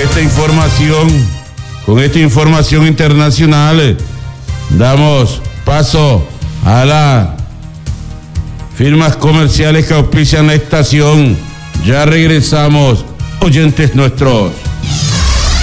esta información internacional, damos paso a las firmas comerciales que auspician la estación. Ya regresamos, oyentes nuestros.